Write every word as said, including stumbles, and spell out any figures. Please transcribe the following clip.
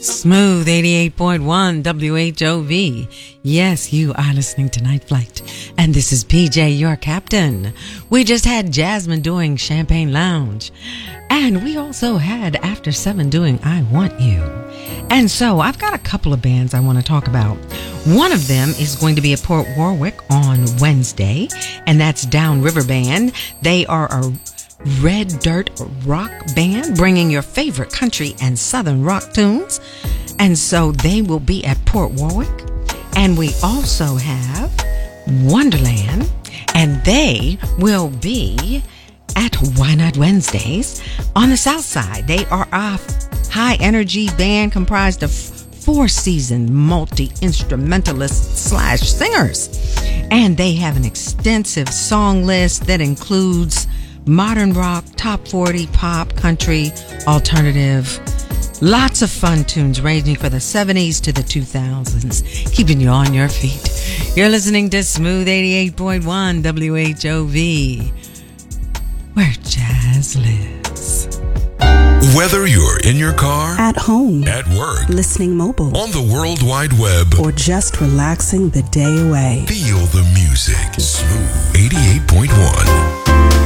Smooth eighty-eight point one W H O V. Yes, you are listening to Night Flight. And this is P J, your captain. We just had Jasmine doing Champagne Lounge. And we also had After Seven doing I Want You. And so I've got a couple of bands I want to talk about. One of them is going to be at Port Warwick on Wednesday, and that's Downriver Band. They are a red dirt rock band bringing your favorite country and southern rock tunes. And so they will be at Port Warwick. And we also have Wonderland, and they will be at Why Not Wednesdays on the south side. They are a high energy band comprised of four seasoned multi-instrumentalists slash singers. And they have an extensive song list that includes modern rock, top forty, pop, country, alternative. Lots of fun tunes ranging from the seventies to the two thousands, keeping you on your feet. You're listening to Smooth eighty-eight point one W H O V, where jazz lives. Whether you're in your car, at home, at work, listening mobile, on the World Wide Web, or just relaxing the day away, feel the music. Smooth eighty-eight point one.